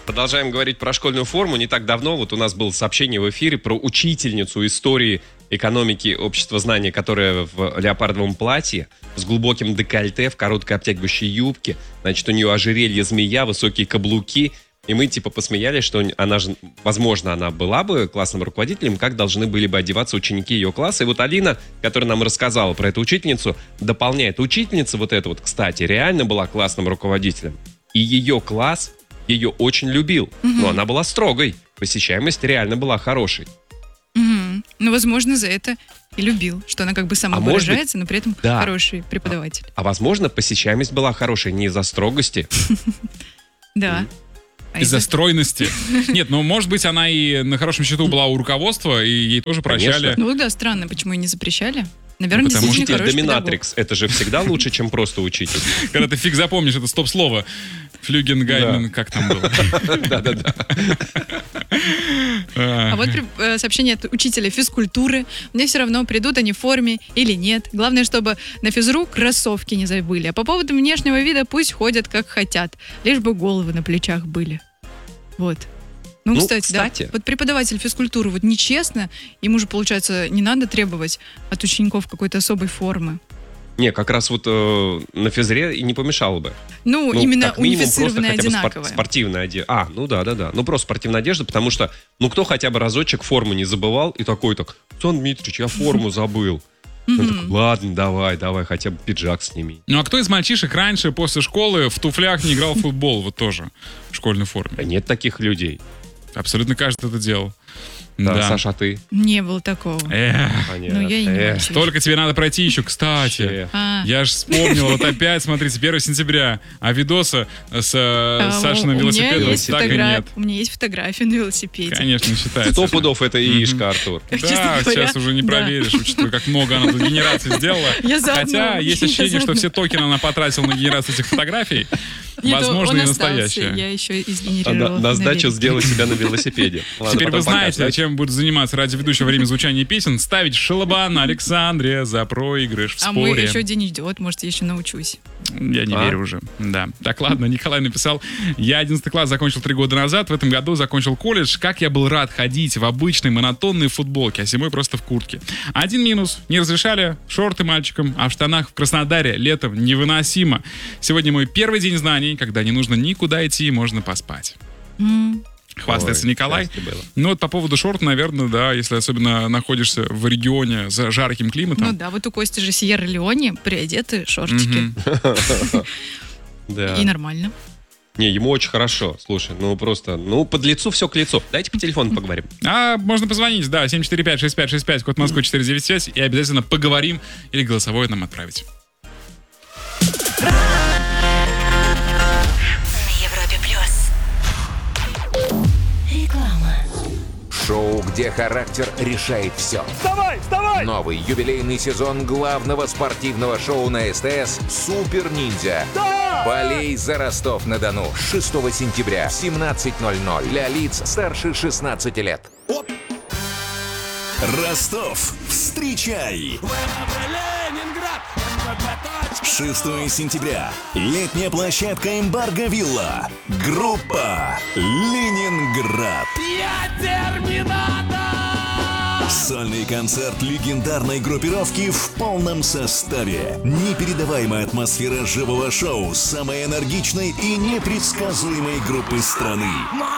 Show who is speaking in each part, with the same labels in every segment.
Speaker 1: Продолжаем говорить про школьную форму. Не так давно вот у нас было сообщение в эфире про учительницу истории экономики общества знания, которая в леопардовом платье с глубоким декольте, в короткой обтягивающей юбке. Значит, у нее ожерелье змея, высокие каблуки. И мы типа посмеялись, что она же, возможно, она была бы классным руководителем, как должны были бы одеваться ученики ее класса. И вот Алина, которая нам рассказала про эту учительницу, дополняет. Учительница вот эта вот, кстати, реально была классным руководителем. И ее класс ее очень любил. Но она была строгой. Посещаемость реально была хорошей.
Speaker 2: Ну, возможно, за это и любил, что она как бы самовыражается, но при этом хороший преподаватель.
Speaker 1: А возможно, посещаемость была хорошей не из-за строгости.
Speaker 2: Да.
Speaker 3: Из-за стройности. Нет, ну, может быть, она и на хорошем счету была у руководства, и ей тоже прощали.
Speaker 2: Ну да, странно, почему ее не запрещали. Наверное,
Speaker 1: потому
Speaker 2: действительно
Speaker 1: что
Speaker 2: хороший
Speaker 1: доминатрикс, это же всегда лучше, чем просто учитель.
Speaker 3: Когда ты фиг запомнишь это стоп-слово. Флюгенгаймен, как там было?
Speaker 1: Да-да-да.
Speaker 2: А вот сообщение от учителя физкультуры. Мне все равно, придут они в форме или нет. Главное, чтобы на физру кроссовки не забыли. А по поводу внешнего вида пусть ходят как хотят. Лишь бы головы на плечах были. Вот. Ну, кстати, да. Вот преподаватель физкультуры, вот нечестно, ему же, получается, не надо требовать от учеников какой-то особой формы.
Speaker 1: Не, как раз вот на физре и не помешало бы.
Speaker 2: Ну именно унифицированная, одинаковая.
Speaker 1: Спортивная одежда. Ну да. Ну просто спортивная одежда, потому что, кто хотя бы разочек форму не забывал и такой-так, Сан Дмитриевич, я форму забыл. Он такой, ладно, давай, хотя бы пиджак сними.
Speaker 3: Ну а кто из мальчишек раньше, после школы, в туфлях не играл в футбол, вот тоже, в школьной форме?
Speaker 1: Да нет таких людей.
Speaker 3: Абсолютно каждый это делал.
Speaker 1: Да, Саша, а ты?
Speaker 2: Не было такого. Ну, я и не
Speaker 3: Только тебе надо пройти еще, кстати. Я же вспомнил, вот опять, смотрите, 1 сентября, а видоса с Сашиным велосипедом так и нет.
Speaker 2: У меня есть фотография на велосипеде.
Speaker 3: Конечно, считается.
Speaker 1: 100 пудов это яишка, Артур.
Speaker 3: Да, сейчас уже не проверишь, учитывая, как много она тут генераций сделала. Хотя есть ощущение, что все токены она потратила на генерацию этих фотографий. Возможно, и настоящие.
Speaker 2: Я еще изгенерировала.
Speaker 1: На сдачу сделала себя на велосипеде.
Speaker 3: Теперь вы знаете, чем будет заниматься радиоведущий во время звучания песен. Ставить шалабан Александре за проигрыш в споре.
Speaker 2: А мой еще день идет, может, я еще научусь.
Speaker 3: Я не верю уже. Да. Так, ладно, Николай написал. Я 11 класс закончил 3 года назад. В этом году закончил колледж. Как я был рад ходить в обычной монотонной футболке, а зимой просто в куртке. Один минус. Не разрешали шорты мальчикам, а в штанах в Краснодаре летом невыносимо. Сегодня мой первый день знаний, когда не нужно никуда идти, можно поспать. Хвастается Николай. Ну вот по поводу шорт, наверное, да, если особенно находишься в регионе с жарким климатом.
Speaker 2: Ну да, вот у Кости же Сьерра-Леоне приодеты шортики. И нормально.
Speaker 1: Не, ему очень хорошо. Слушай, просто, под лицу все к лицу. Дайте по телефону поговорим.
Speaker 3: Можно позвонить, да, 745-6565, код Москвы 495, и обязательно поговорим или голосовое нам отправить.
Speaker 4: Шоу, где характер решает все.
Speaker 5: Вставай!
Speaker 4: Новый юбилейный сезон главного спортивного шоу на СТС «Супер Ниндзя».
Speaker 5: Да!
Speaker 4: Болей за Ростов-на-Дону. 6 сентября, 17:00. Для лиц старше 16 лет.
Speaker 6: Ростов, встречай! 6 сентября. Летняя площадка «Эмбарго Вилла». Группа «Ленинград». Сольный концерт легендарной группировки в полном составе. Непередаваемая атмосфера живого шоу самой энергичной и непредсказуемой группы страны.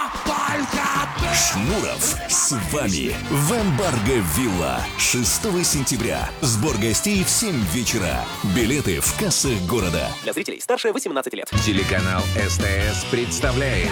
Speaker 6: Шнуров с вами в «Эмбарго Вилла». 6 сентября. Сбор гостей в 7 вечера. Билеты в кассах города.
Speaker 7: Для зрителей старше 18 лет.
Speaker 4: Телеканал СТС представляет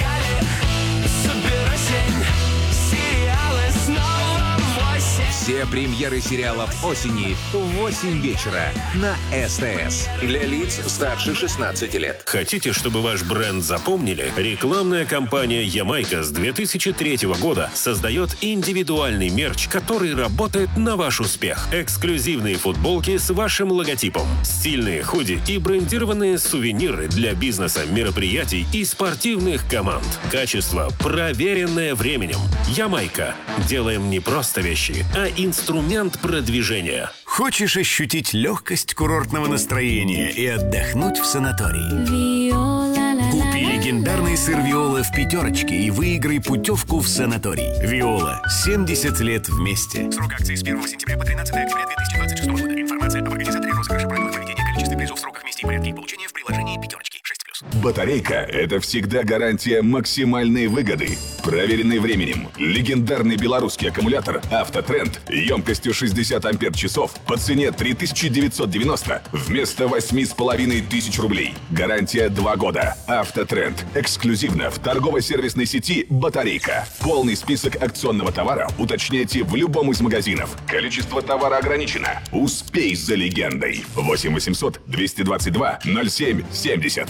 Speaker 4: все премьеры сериалов осени в 8 вечера на СТС. Для лиц старше 16 лет.
Speaker 8: Хотите, чтобы ваш бренд запомнили? Рекламная кампания «Ямайка» с 2003 года создает индивидуальный мерч, который работает на ваш успех. Эксклюзивные футболки с вашим логотипом, стильные худи и брендированные сувениры для бизнеса, мероприятий и спортивных команд. Качество, проверенное временем. «Ямайка». Делаем не просто вещи, а инструмент продвижения.
Speaker 6: Хочешь ощутить легкость курортного настроения и отдохнуть в санатории? Купи Легендарный сыр Виола в пятерочке и выиграй путевку в санаторий. Виола. 70 лет вместе.
Speaker 5: Срок акции с 1 сентября по 13 октября 2026 года. Информация об организаторе розыгрыша, правилах поведения, количестве призов, сроках, месте и порядке их получения в приложении «Пятерочки». 6+.
Speaker 9: Батарейка – это всегда гарантия максимальной выгоды. Проверенный временем. Легендарный белорусский аккумулятор «Автотренд» емкостью 60 ампер-часов по цене 3990 вместо 8500 рублей. Гарантия 2 года. «Автотренд». Эксклюзивно в торгово-сервисной сети «Батарейка». Полный список акционного товара уточняйте в любом из магазинов. Количество товара ограничено. Успей за легендой. 8 800 222 07 70.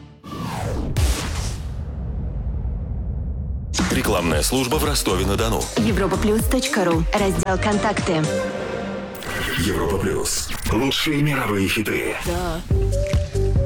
Speaker 10: Рекламная служба в Ростове-на-Дону.
Speaker 11: Европаплюс.ру. Раздел «Контакты».
Speaker 6: Европа Плюс. Лучшие мировые хиты.
Speaker 11: Да.